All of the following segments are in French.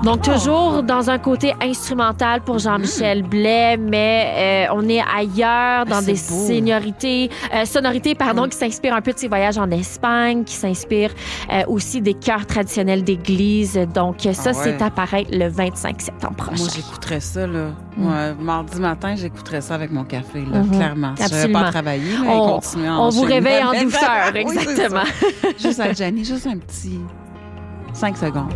Donc, toujours dans un côté instrumental pour Jean-Michel Blais, mais on est ailleurs, dans des sonorités, qui s'inspirent un peu de ses voyages en Espagne, qui s'inspirent aussi des chœurs traditionnels d'église. Donc, ça, c'est à paraître le 25 septembre prochain. Moi, j'écouterais ça, là. Mardi matin, j'écouterais ça avec mon café, là, clairement. Si je n'avais pas travaillé, mais continuer à on vous réveille en douceur, exactement. Oui, juste avec Jenny, juste un petit 5 secondes.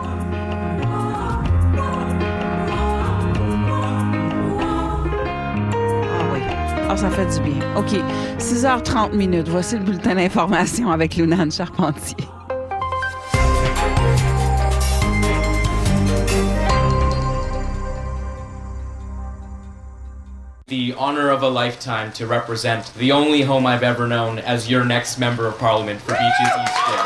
Ah, ça fait du bien. OK. 6h30. Voici le bulletin d'information avec Lunane Charpentier. The honor of a lifetime to represent the only home I've ever known as your next member of parliament for Beaches East York.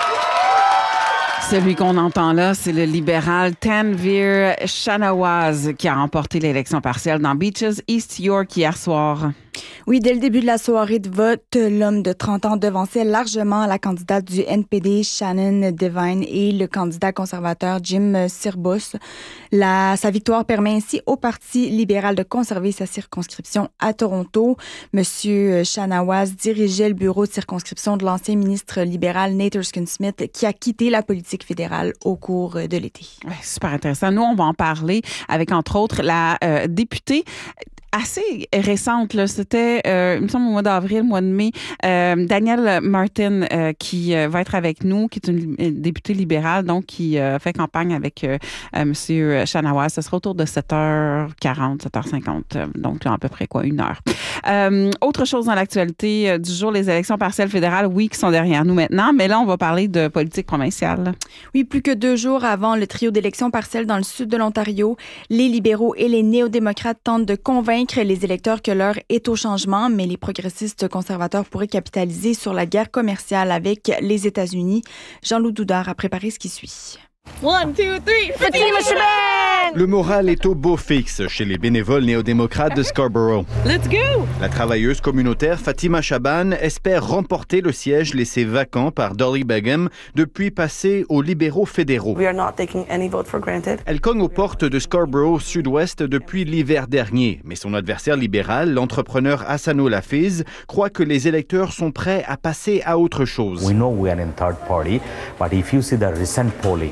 Celui qu'on entend là, c'est le libéral Tanveer Shanawaz qui a remporté l'élection partielle dans Beaches East York hier soir. Oui, dès le début de la soirée de vote, l'homme de 30 ans devançait largement la candidate du NPD, Shannon Devine, et le candidat conservateur Jim Sirbus. Sa victoire permet ainsi au Parti libéral de conserver sa circonscription à Toronto. Monsieur Shanawaz dirigeait le bureau de circonscription de l'ancien ministre libéral Nate Erskine-Smith qui a quitté la politique fédérale au cours de l'été. Ouais, super intéressant. Nous, on va en parler avec, entre autres, la députée assez récente, là. C'était, il me semble, au mois d'avril, mois de mai, Danielle Martin qui va être avec nous, qui est une députée libérale, donc qui fait campagne avec Monsieur Shanawaz. Ce sera autour de 7h40, 7h50, donc là, à peu près une heure. Autre chose dans l'actualité du jour, les élections partielles fédérales, oui, qui sont derrière nous maintenant, mais là, on va parler de politique provinciale. Oui, plus que 2 jours avant le trio d'élections partielles dans le sud de l'Ontario, les libéraux et les néo-démocrates tentent de convaincre les électeurs que l'heure est au changement, mais les progressistes conservateurs pourraient capitaliser sur la guerre commerciale avec les États-Unis. Jean-Loup Doudard a préparé ce qui suit. 1, 2, 3, Fatima Chaban! Le moral est au beau fixe chez les bénévoles néo-démocrates de Scarborough. Let's go! La travailleuse communautaire Fatima Chaban espère remporter le siège laissé vacant par Dolly Begum depuis passer aux libéraux fédéraux. We are not taking any vote for granted. Elle cogne aux portes de Scarborough Sud-Ouest depuis l'hiver dernier, mais son adversaire libéral, l'entrepreneur Hassano Lafiz, croit que les électeurs sont prêts à passer à autre chose. We know we are in third party, but if you see the recent polling,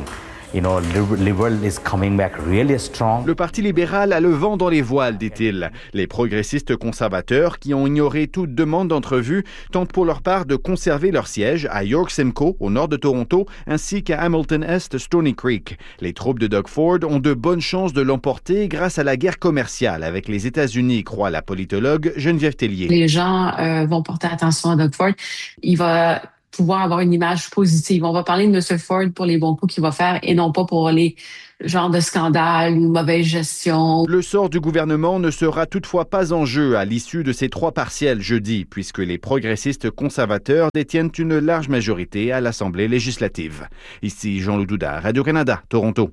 Liberal is coming back really strong. Le Parti libéral a le vent dans les voiles, dit-il. Les progressistes conservateurs, qui ont ignoré toute demande d'entrevue, tentent pour leur part de conserver leur siège à York Simcoe, au nord de Toronto, ainsi qu'à Hamilton-Est, Stony Creek. Les troupes de Doug Ford ont de bonnes chances de l'emporter grâce à la guerre commerciale avec les États-Unis, croit la politologue Geneviève Tellier. Les gens vont porter attention à Doug Ford. Il va pouvoir avoir une image positive. On va parler de M. Ford pour les bons coups qu'il va faire et non pas pour les genres de scandales ou mauvaise gestion. Le sort du gouvernement ne sera toutefois pas en jeu à l'issue de ces 3 partiels jeudi, puisque les progressistes conservateurs détiennent une large majorité à l'Assemblée législative. Ici Jean-Loup Doudard, Radio-Canada, Toronto.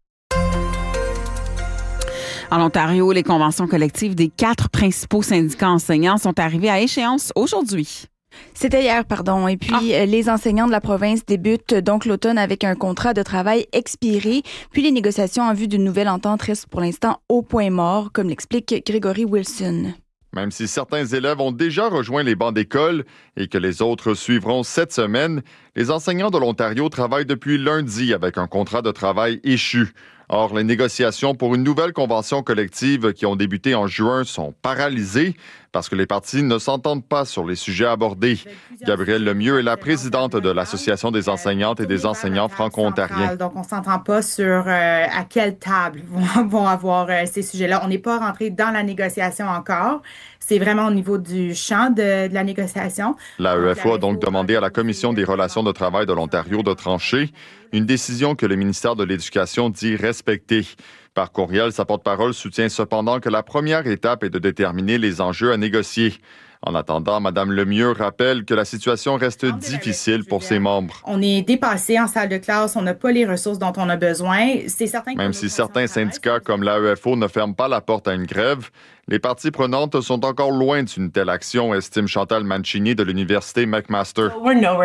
En Ontario, les conventions collectives des 4 principaux syndicats enseignants sont arrivées à échéance aujourd'hui. C'était hier, Et puis, les enseignants de la province débutent donc l'automne avec un contrat de travail expiré. Puis, les négociations en vue d'une nouvelle entente restent pour l'instant au point mort, comme l'explique Grégory Wilson. Même si certains élèves ont déjà rejoint les bancs d'école et que les autres suivront cette semaine, les enseignants de l'Ontario travaillent depuis lundi avec un contrat de travail échu. Or, les négociations pour une nouvelle convention collective qui ont débuté en juin sont paralysées parce que les partis ne s'entendent pas sur les sujets abordés. Gabrielle Lemieux est la présidente de l'Association des enseignantes et des enseignants franco-ontariens. Donc, on ne s'entend pas sur à quelle table vont avoir ces sujets-là. On n'est pas rentré dans la négociation encore. C'est vraiment au niveau du champ de la négociation. L'AEFA a donc demandé à la Commission des relations de travail de l'Ontario de trancher, une décision que le ministère de l'Éducation dit respecter. Par courriel, sa porte-parole soutient cependant que la première étape est de déterminer les enjeux à négocier. En attendant, Mme Lemieux rappelle que la situation reste difficile pour ses membres. On est dépassé en salle de classe, on n'a pas les ressources dont on a besoin. C'est certain. Même si certains syndicats comme l'AEFO ne ferment pas la porte à une grève, les parties prenantes sont encore loin d'une telle action, estime Chantal Mancini de l'Université McMaster.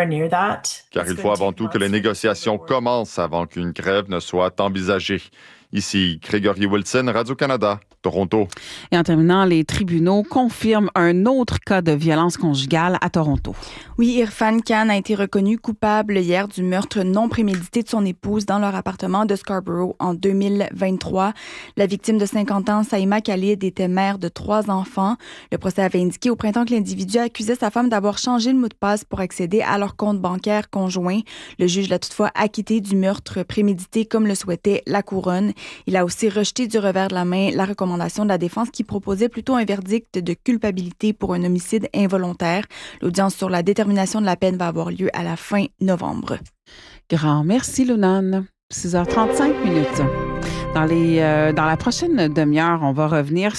Car il faut avant tout que les négociations commencent avant qu'une grève ne soit envisagée. Ici Gregory Wilson, Radio-Canada, Toronto. Et en terminant, les tribunaux confirment un autre cas de violence conjugale à Toronto. Oui, Irfan Khan a été reconnu coupable hier du meurtre non prémédité de son épouse dans leur appartement de Scarborough en 2023. La victime de 50 ans, Saïma Khalid, était mère de 3 enfants. Le procès avait indiqué au printemps que l'individu accusait sa femme d'avoir changé le mot de passe pour accéder à leur compte bancaire conjoint. Le juge l'a toutefois acquitté du meurtre prémédité comme le souhaitait la couronne. Il a aussi rejeté du revers de la main la recommandation de la défense qui proposait plutôt un verdict de culpabilité pour un homicide involontaire. L'audience sur la détermination de la peine va avoir lieu à la fin novembre. Grand merci, Lunan. 6h35 minutes. Dans la prochaine demi-heure, on va revenir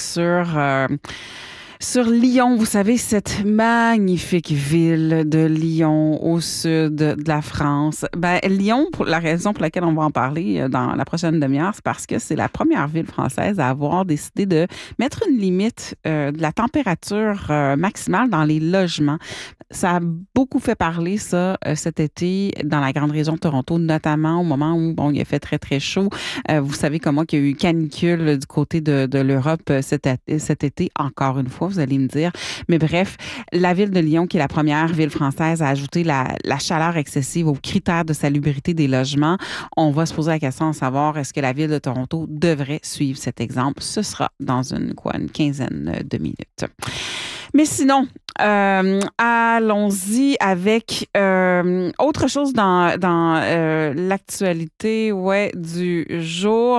sur Lyon. Vous savez, cette magnifique ville de Lyon au sud de la France. Lyon, pour la raison pour laquelle on va en parler dans la prochaine demi-heure, c'est parce que c'est la première ville française à avoir décidé de mettre une limite de la température maximale dans les logements. Ça a beaucoup fait parler, ça, cet été dans la grande région de Toronto, notamment au moment où il a fait très, très chaud. Vous savez comment il y a eu canicule du côté de l'Europe cet été, encore une fois, vous allez me dire. Mais bref, la ville de Lyon, qui est la première ville française à ajouter la chaleur excessive aux critères de salubrité des logements, on va se poser la question de savoir est-ce que la ville de Toronto devrait suivre cet exemple. Ce sera dans une quinzaine de minutes. Mais sinon, allons-y avec autre chose dans l'actualité du jour.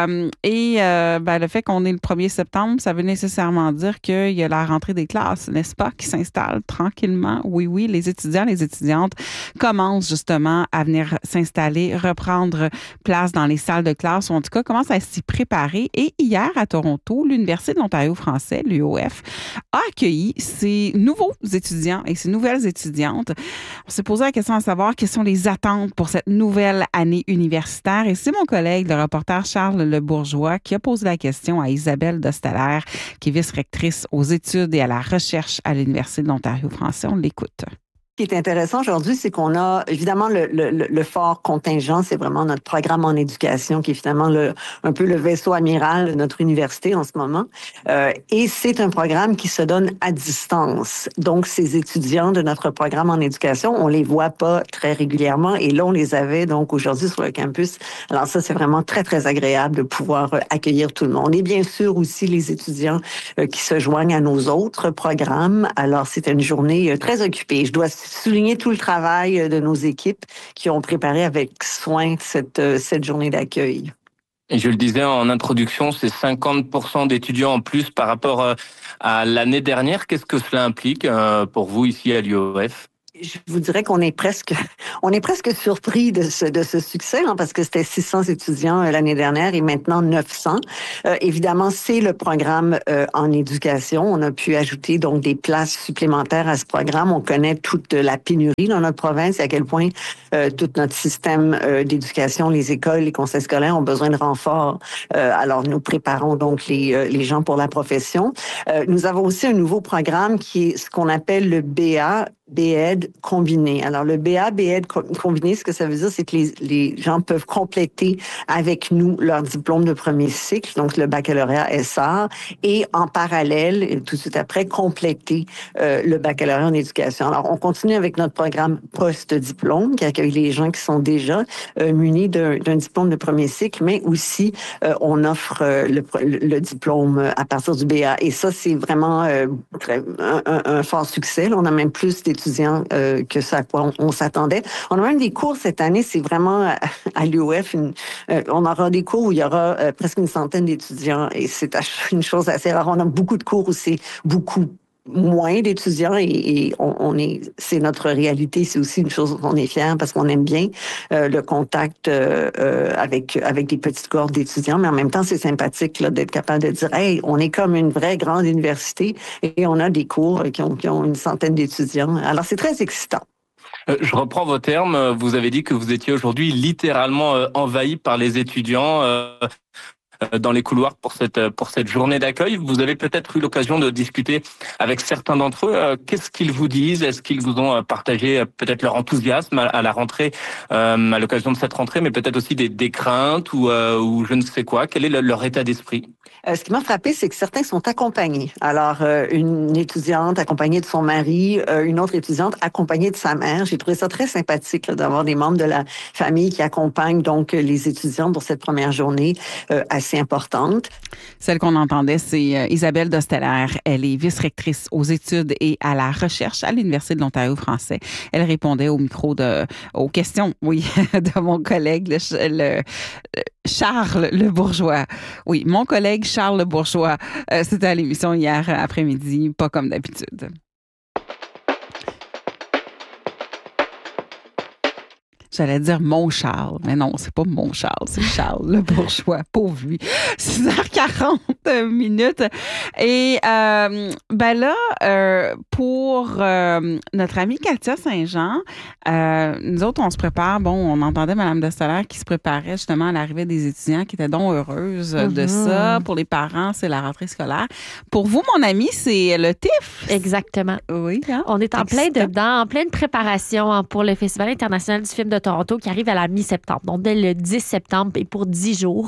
Le fait qu'on est le 1er septembre, ça veut nécessairement dire qu'il y a la rentrée des classes, n'est-ce pas, qui s'installe tranquillement. Oui, les étudiants, les étudiantes commencent justement à venir s'installer, reprendre place dans les salles de classe, ou en tout cas commencent à s'y préparer. Et hier, à Toronto, l'Université de l'Ontario français, l'UOF, a accueilli ces nouveaux étudiants et ces nouvelles étudiantes. On s'est posé la question à savoir quelles sont les attentes pour cette nouvelle année universitaire. Et c'est mon collègue, le reporter Charles Lebourgeois, qui a posé la question à Isabelle Dosteller, qui est vice-rectrice aux études et à la recherche à l'Université de l'Ontario français. On l'écoute. Ce qui est intéressant aujourd'hui, c'est qu'on a évidemment le fort contingent, c'est vraiment notre programme en éducation qui est finalement un peu le vaisseau amiral de notre université en ce moment. Et c'est un programme qui se donne à distance. Donc, ces étudiants de notre programme en éducation, on les voit pas très régulièrement et là, on les avait donc aujourd'hui sur le campus. Alors ça, c'est vraiment très, très agréable de pouvoir accueillir tout le monde. Et bien sûr aussi les étudiants qui se joignent à nos autres programmes. Alors, c'est une journée très occupée. Je dois souligner tout le travail de nos équipes qui ont préparé avec soin cette journée d'accueil. Et je le disais en introduction, c'est 50% d'étudiants en plus par rapport à l'année dernière. Qu'est-ce que cela implique pour vous ici à l'UOF? Je vous dirais qu'on est presque surpris de ce succès, parce que c'était 600 étudiants l'année dernière et maintenant 900. Évidemment, c'est le programme en éducation. On a pu ajouter donc des places supplémentaires à ce programme. On connaît toute la pénurie dans notre province et à quel point tout notre système d'éducation, les écoles, les conseils scolaires ont besoin de renforts. Alors, nous préparons donc les gens pour la profession. Nous avons aussi un nouveau programme qui est ce qu'on appelle le BA, B.Ed combiné. Alors, le BA, B.Ed combiné, ce que ça veut dire, c'est que les gens peuvent compléter avec nous leur diplôme de premier cycle, donc le baccalauréat SR, et en parallèle, tout de suite après, compléter le baccalauréat en éducation. Alors, on continue avec notre programme post-diplôme, qui accueille les gens qui sont déjà munis d'un diplôme de premier cycle, mais aussi, on offre le diplôme à partir du BA. Et ça, c'est vraiment un fort succès. Là, on a même plus d'étudiants que ça à quoi on s'attendait. On a même des cours cette année, c'est vraiment à l'UOF, on aura des cours où il y aura presque une centaine d'étudiants et c'est une chose assez rare. On a beaucoup de cours où c'est beaucoup moins d'étudiants et c'est notre réalité. C'est aussi une chose dont on est fiers parce qu'on aime bien le contact avec des petites cohortes d'étudiants, mais en même temps, c'est sympathique là, d'être capable de dire « Hey, on est comme une vraie grande université et on a des cours qui ont une centaine d'étudiants. » Alors, c'est très excitant. Je reprends vos termes. Vous avez dit que vous étiez aujourd'hui littéralement envahi par les étudiants. dans les couloirs pour cette journée d'accueil. Vous avez peut-être eu l'occasion de discuter avec certains d'entre eux. Qu'est-ce qu'ils vous disent? Est-ce qu'ils vous ont partagé peut-être leur enthousiasme à la rentrée, à l'occasion de cette rentrée, mais peut-être aussi des craintes ou je ne sais quoi? Quel est leur état d'esprit? Ce qui m'a frappé, c'est que certains sont accompagnés. Alors, une étudiante accompagnée de son mari, une autre étudiante accompagnée de sa mère. J'ai trouvé ça très sympathique là, d'avoir des membres de la famille qui accompagnent donc les étudiants pour cette première journée assez importante. Celle qu'on entendait, c'est Isabelle Dosteller. Elle est vice-rectrice aux études et à la recherche à l'Université de l'Ontario français. Elle répondait au micro aux questions, oui, de mon collègue, Charles Le Bourgeois. Oui, mon collègue Charles Le Bourgeois. C'était à l'émission hier après-midi, pas comme d'habitude. J'allais dire mon Charles, mais non, c'est pas mon Charles, c'est Charles Le Bourgeois, pauvre lui. 6h40 minutes. Et pour notre amie Katia Saint-Jean, nous autres, on se prépare. Bon, on entendait Mme Dosteller qui se préparait justement à l'arrivée des étudiants, qui étaient donc heureuses de ça. Pour les parents, c'est la rentrée scolaire. Pour vous, mon ami, c'est le TIFF. Exactement. Oui. Hein? On est en pleine préparation pour le Festival international du film de Toronto qui arrive à la mi-septembre, donc dès le 10 septembre et pour 10 jours.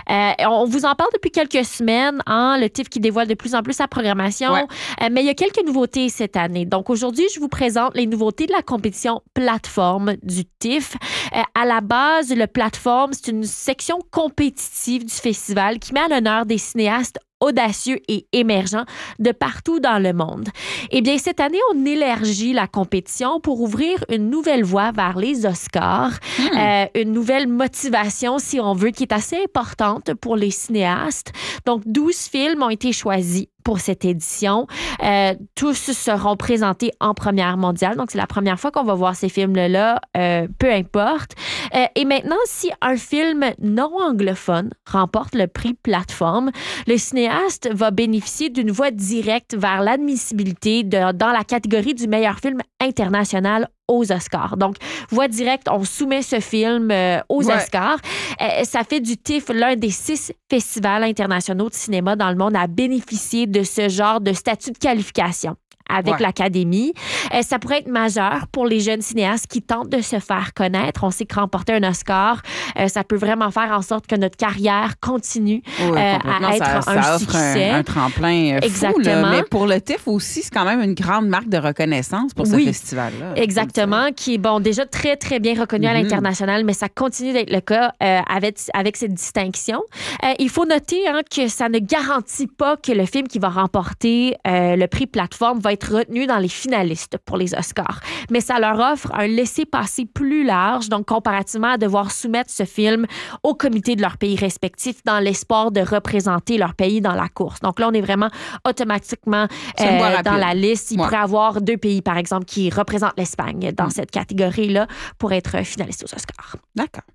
On vous en parle depuis quelques semaines, le TIFF qui dévoile de plus en plus sa programmation, mais il y a quelques nouveautés cette année. Donc aujourd'hui, je vous présente les nouveautés de la compétition plateforme du TIFF. À la base, le plateforme, c'est une section compétitive du festival qui met à l'honneur des cinéastes audacieux et émergents de partout dans le monde. Eh bien, cette année, on élargit la compétition pour ouvrir une nouvelle voie vers les Oscars, une nouvelle motivation, si on veut, qui est assez importante pour les cinéastes. Donc, 12 films ont été choisis pour cette édition. Tous seront présentés en première mondiale. Donc, c'est la première fois qu'on va voir ces films-là, peu importe. Et maintenant, si un film non anglophone remporte le prix plateforme, le cinéaste va bénéficier d'une voie directe vers l'admissibilité dans la catégorie du meilleur film international aux Oscars. Donc, voie directe, on soumet ce film aux Oscars. Ça fait du TIFF l'un des 6 festivals internationaux de cinéma dans le monde à bénéficier de ce genre de statut de qualification avec l'Académie. Ça pourrait être majeur pour les jeunes cinéastes qui tentent de se faire connaître. On sait que remporter un Oscar, ça peut vraiment faire en sorte que notre carrière continue à être un succès. Un tremplin fou. Là. Mais pour le TIFF aussi, c'est quand même une grande marque de reconnaissance pour ce festival-là. Exactement, qui est déjà très, très bien reconnu à l'international, mais ça continue d'être le cas avec cette distinction. Il faut noter que ça ne garantit pas que le film qui va remporter le prix plateforme va être retenu dans les finalistes pour les Oscars. Mais ça leur offre un laissez-passer plus large, donc comparativement à devoir soumettre ce film au comité de leur pays respectif dans l'espoir de représenter leur pays dans la course. Donc là, on est vraiment automatiquement dans la liste. Il pourrait y avoir 2 pays, par exemple, qui représentent l'Espagne dans cette catégorie-là pour être finalistes aux Oscars. D'accord.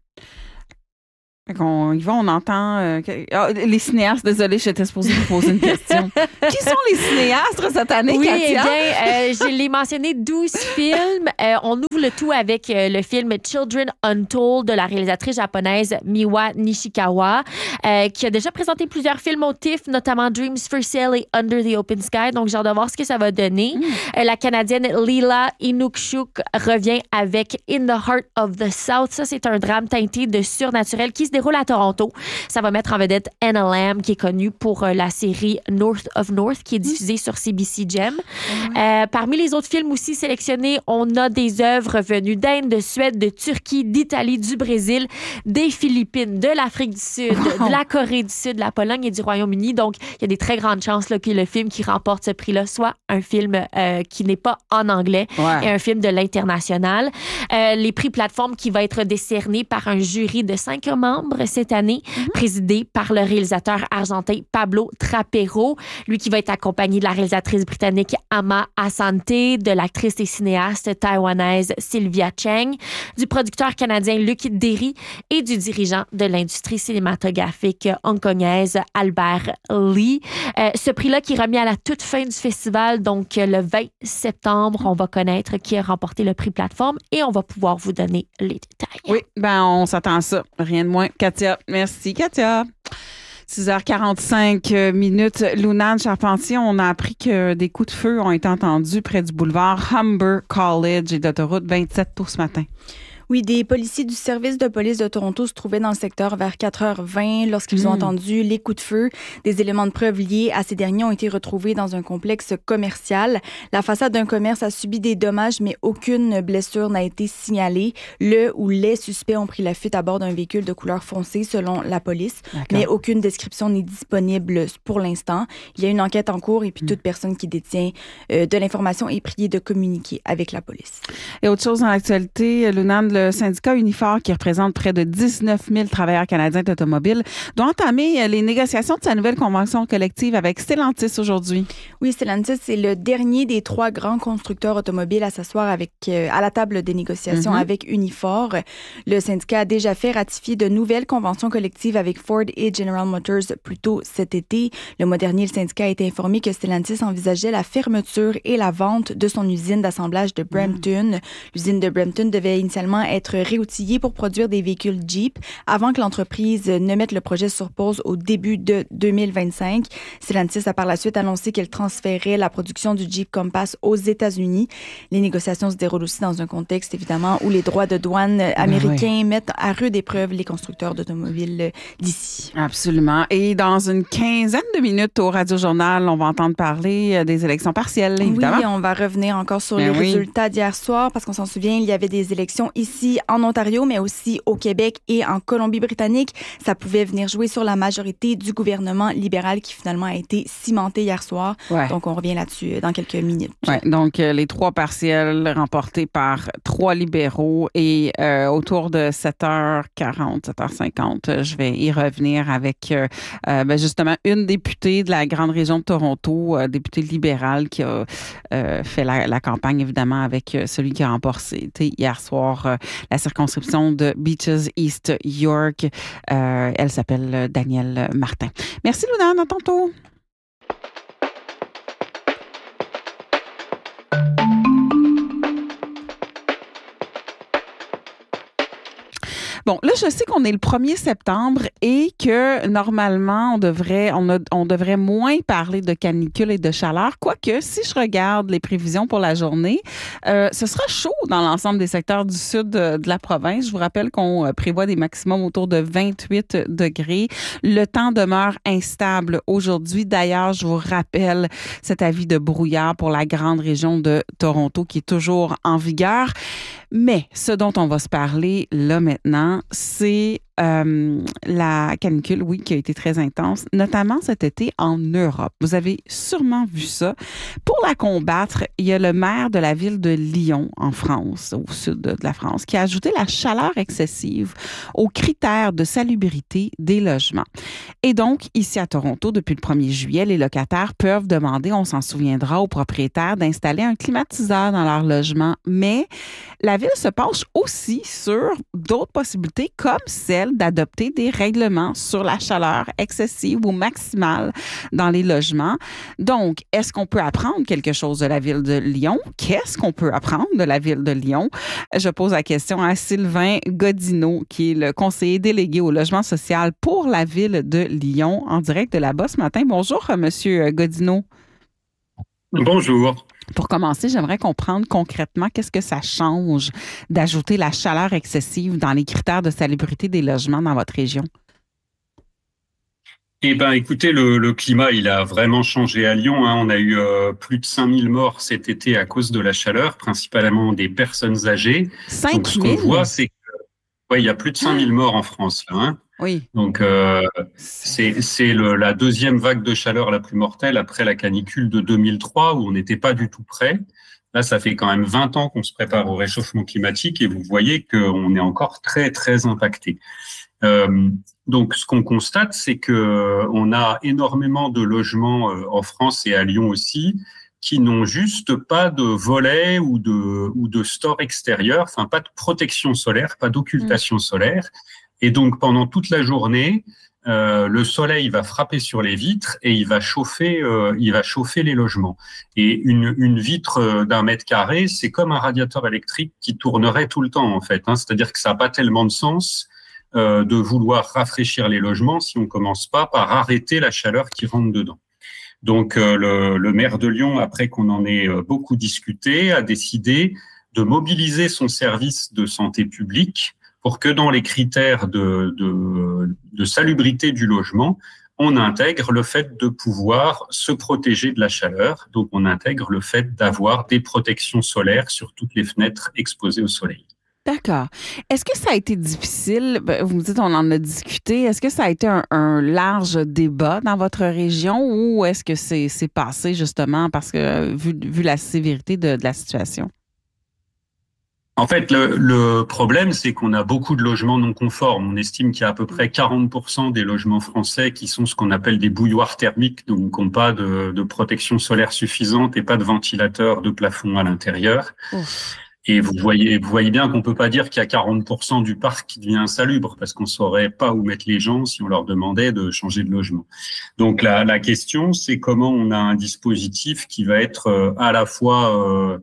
On entend les cinéastes. Désolée, j'étais supposée vous poser une question. Qui sont les cinéastes cette année, Katia? Je l'ai mentionné, 12 films. On ouvre le tout avec le film Children Untold de la réalisatrice japonaise Miwa Nishikawa, qui a déjà présenté plusieurs films au TIFF, notamment Dreams for Sale et Under the Open Sky. Donc, j'ai hâte de voir ce que ça va donner. La Canadienne Leela Inukshuk revient avec In the Heart of the South. Ça, c'est un drame teinté de surnaturel qui se déroule à Toronto. Ça va mettre en vedette Anna Lamb, qui est connue pour la série North of North, qui est diffusée sur CBC Gem. Parmi les autres films aussi sélectionnés, on a des œuvres venues d'Inde, de Suède, de Turquie, d'Italie, du Brésil, des Philippines, de l'Afrique du Sud, de la Corée du Sud, de la Pologne et du Royaume-Uni. Donc, il y a des très grandes chances là, que le film qui remporte ce prix-là soit un film qui n'est pas en anglais et un film de l'international. Les prix plateforme qui va être décerné par un jury de 5 membres cette année, présidé par le réalisateur argentin Pablo Trapero, lui qui va être accompagné de la réalisatrice britannique Ama Asante, de l'actrice et cinéaste taïwanaise Sylvia Cheng, du producteur canadien Luc Derry et du dirigeant de l'industrie cinématographique hongkongaise Albert Lee. Ce prix-là qui est remis à la toute fin du festival, donc le 20 septembre, on va connaître qui a remporté le prix plateforme et on va pouvoir vous donner les détails. Oui, on s'attend à ça. Rien de moins. Katia, merci Katia. 6h45 minutes. Lunane Charpentier, on a appris que des coups de feu ont été entendus près du boulevard Humber College et d'autoroute 27 tôt ce matin. Oui, des policiers du service de police de Toronto se trouvaient dans le secteur vers 4h20 lorsqu'ils ont entendu les coups de feu. Des éléments de preuve liés à ces derniers ont été retrouvés dans un complexe commercial. La façade d'un commerce a subi des dommages, mais aucune blessure n'a été signalée. Le ou les suspects ont pris la fuite à bord d'un véhicule de couleur foncée, selon la police. Mais aucune description n'est disponible pour l'instant. Il y a une enquête en cours et puis toute personne qui détient de l'information est priée de communiquer avec la police. Et autre chose dans l'actualité, Lunane, le syndicat Unifor, qui représente près de 19 000 travailleurs canadiens d'automobile, doit entamer les négociations de sa nouvelle convention collective avec Stellantis aujourd'hui. Oui, Stellantis est le dernier des 3 grands constructeurs automobiles à s'asseoir à la table des négociations avec Unifor. Le syndicat a déjà fait ratifier de nouvelles conventions collectives avec Ford et General Motors plus tôt cet été. Le mois dernier, le syndicat a été informé que Stellantis envisageait la fermeture et la vente de son usine d'assemblage de Brampton. L'usine de Brampton devait initialement être réoutillée pour produire des véhicules Jeep avant que l'entreprise ne mette le projet sur pause au début de 2025. Stellantis a par la suite annoncé qu'elle transférait la production du Jeep Compass aux États-Unis. Les négociations se déroulent aussi dans un contexte, évidemment, où les droits de douane américains mettent à rude épreuve les constructeurs d'automobiles d'ici. Absolument. Et dans une quinzaine de minutes au Radio-Journal, on va entendre parler des élections partielles, évidemment. Oui, on va revenir encore sur les résultats d'hier soir parce qu'on s'en souvient, il y avait des élections ici en Ontario, mais aussi au Québec et en Colombie-Britannique. Ça pouvait venir jouer sur la majorité du gouvernement libéral qui finalement a été cimenté hier soir. Donc, on revient là-dessus dans quelques minutes. Donc, les 3 partiels remportés par 3 libéraux et autour de 7h40, 7h50, je vais y revenir avec justement une députée de la grande région de Toronto, députée libérale qui a fait la campagne, évidemment, avec celui qui a remporté hier soir la circonscription de Beaches East York. Elle s'appelle Danielle Martin. Merci, Lunane. À tantôt. Bon, là, je sais qu'on est le 1er septembre et que normalement, on devrait moins parler de canicule et de chaleur. Quoique, si je regarde les prévisions pour la journée, ce sera chaud dans l'ensemble des secteurs du sud de la province. Je vous rappelle qu'on prévoit des maximums autour de 28 degrés. Le temps demeure instable aujourd'hui. D'ailleurs, je vous rappelle cet avis de brouillard pour la grande région de Toronto qui est toujours en vigueur. Mais ce dont on va se parler là maintenant, c'est la canicule, oui, qui a été très intense, notamment cet été en Europe. Vous avez sûrement vu ça. Pour la combattre, il y a le maire de la ville de Lyon, en France, au sud de la France, qui a ajouté la chaleur excessive aux critères de salubrité des logements. Et donc, ici à Toronto, depuis le 1er juillet, les locataires peuvent demander, on s'en souviendra, aux propriétaires d'installer un climatiseur dans leur logement. Mais la ville se penche aussi sur d'autres possibilités, comme celle d'adopter des règlements sur la chaleur excessive ou maximale dans les logements. Donc, est-ce qu'on peut apprendre quelque chose de la ville de Lyon? Qu'est-ce qu'on peut apprendre de la ville de Lyon? Je pose la question à Sylvain Godineau, qui est le conseiller délégué au logement social pour la ville de Lyon, en direct de là-bas ce matin. Bonjour, Monsieur Godineau. Bonjour. Pour commencer, j'aimerais comprendre concrètement qu'est-ce que ça change d'ajouter la chaleur excessive dans les critères de salubrité des logements dans votre région? Eh bien, écoutez, le climat, il a vraiment changé à Lyon. On a eu plus de 5000 morts cet été à cause de la chaleur, principalement des personnes âgées. 5 000? Donc, ce qu'on voit, c'est que il y a plus de 5000 morts en France, là. Oui. Donc, c'est la deuxième vague de chaleur la plus mortelle après la canicule de 2003 où on n'était pas du tout prêt. Là, ça fait quand même 20 ans qu'on se prépare au réchauffement climatique et vous voyez qu'on est encore très, très impacté. Donc, ce qu'on constate, c'est que on a énormément de logements en France et à Lyon aussi qui n'ont juste pas de volets ou de store extérieur, enfin pas de protection solaire, pas d'occultation solaire. Et donc, pendant toute la journée, le soleil va frapper sur les vitres et il va chauffer les logements. Et une vitre d'1 mètre carré, c'est comme un radiateur électrique qui tournerait tout le temps, en fait. C'est-à-dire que ça n'a pas tellement de sens de vouloir rafraîchir les logements si on commence pas par arrêter la chaleur qui rentre dedans. Donc le maire de Lyon, après qu'on en ait beaucoup discuté, a décidé de mobiliser son service de santé publique pour que dans les critères de salubrité du logement, on intègre le fait de pouvoir se protéger de la chaleur. Donc, on intègre le fait d'avoir des protections solaires sur toutes les fenêtres exposées au soleil. D'accord. Est-ce que ça a été difficile? Vous me dites, on en a discuté. Est-ce que ça a été un large débat dans votre région ou est-ce que c'est passé justement parce que, vu la sévérité de la situation? En fait, le problème, c'est qu'on a beaucoup de logements non conformes. On estime qu'il y a à peu près 40% des logements français qui sont ce qu'on appelle des bouilloires thermiques, donc qui n'ont pas de protection solaire suffisante et pas de ventilateur de plafond à l'intérieur. Et vous voyez bien qu'on peut pas dire qu'il y a 40% du parc qui devient insalubre parce qu'on saurait pas où mettre les gens si on leur demandait de changer de logement. Donc la question, c'est comment on a un dispositif qui va être à la fois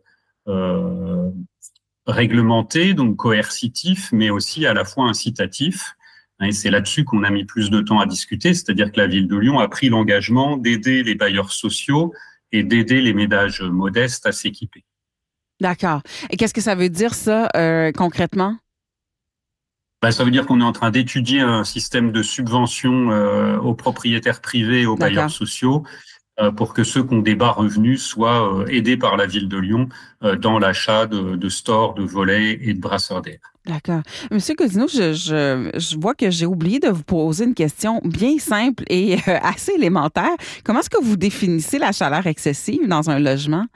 réglementé, donc coercitif, mais aussi à la fois incitatif. Et c'est là-dessus qu'on a mis plus de temps à discuter, c'est-à-dire que la ville de Lyon a pris l'engagement d'aider les bailleurs sociaux et d'aider les ménages modestes à s'équiper. D'accord. Et qu'est-ce que ça veut dire, ça, concrètement? Ça veut dire qu'on est en train d'étudier un système de subvention aux propriétaires privés et aux bailleurs sociaux pour que ceux qui ont des bas revenus soient aidés par la ville de Lyon dans l'achat de stores, de volets et de brasseurs d'air. D'accord. Monsieur Cousineau, je vois que j'ai oublié de vous poser une question bien simple et assez élémentaire. Comment est-ce que vous définissez la chaleur excessive dans un logement?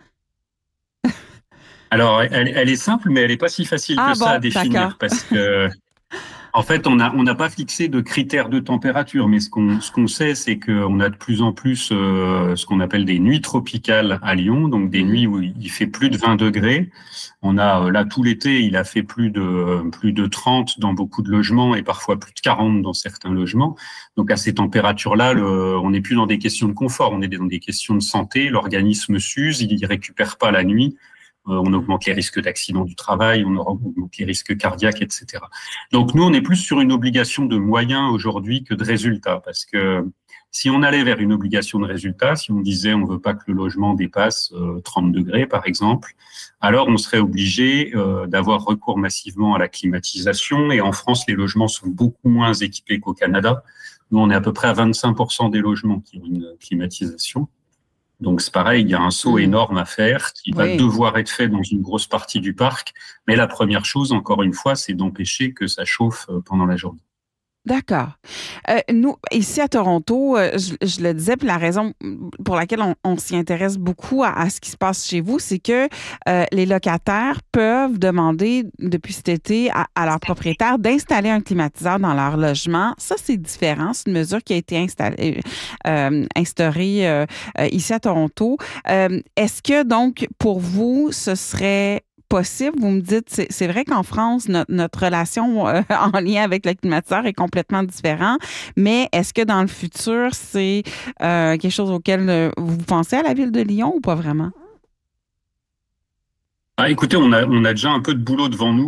Alors, elle est simple, mais elle n'est pas si facile que ça à définir parce que... En fait, on n'a pas fixé de critères de température, mais ce qu'on sait, c'est qu'on a de plus en plus ce qu'on appelle des nuits tropicales à Lyon, donc des nuits où il fait plus de 20 degrés. On a là tout l'été, il a fait plus de 30 dans beaucoup de logements et parfois plus de 40 dans certains logements. Donc à ces températures-là, on n'est plus dans des questions de confort, on est dans des questions de santé. L'organisme s'use, il ne récupère pas la nuit. On augmente les risques d'accident du travail, on augmente les risques cardiaques, etc. Donc nous, on est plus sur une obligation de moyens aujourd'hui que de résultats, parce que si on allait vers une obligation de résultats, si on disait on ne veut pas que le logement dépasse 30 degrés, par exemple, alors on serait obligé d'avoir recours massivement à la climatisation. Et en France, les logements sont beaucoup moins équipés qu'au Canada. Nous, on est à peu près à 25% des logements qui ont une climatisation. Donc, c'est pareil, il y a un saut énorme à faire qui va devoir être fait dans une grosse partie du parc. Mais la première chose, encore une fois, c'est d'empêcher que ça chauffe pendant la journée. D'accord. Nous, ici à Toronto, je le disais, puis la raison pour laquelle on s'y intéresse beaucoup à ce qui se passe chez vous, c'est que les locataires peuvent demander depuis cet été à leurs propriétaires d'installer un climatiseur dans leur logement. Ça, c'est différent. C'est une mesure qui a été instaurée ici à Toronto. Est-ce que, donc, pour vous, ce serait possible? Vous me dites, c'est vrai qu'en France, notre relation en lien avec le climatiseur est complètement différente, mais est-ce que dans le futur, c'est quelque chose auquel vous pensez à la ville de Lyon ou pas vraiment? Écoutez, on a déjà un peu de boulot devant nous